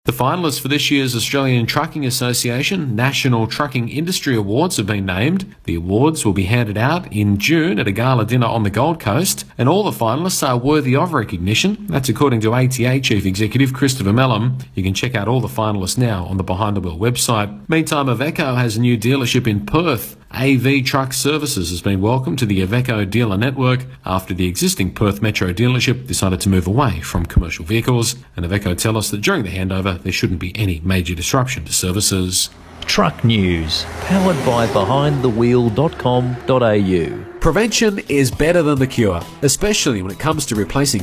The finalists for this year's Australian Trucking Association National Trucking Industry Awards have been named. The awards will be handed out in June at a gala dinner on the Gold Coast, and all the finalists are worthy of recognition. That's according to ATA Chief Executive Christopher Mellum. You can check out all the finalists now on the Behind the Wheel website. Meantime, Iveco has a new dealership in Perth. AV Truck Services has been welcomed to the Iveco dealer network after the existing Perth Metro dealership decided to move away from commercial vehicles. And Iveco tell us that during the handover there shouldn't be any major disruption to services. Truck News, powered by behindthewheel.com.au. Prevention is better than the cure, especially when it comes to replacing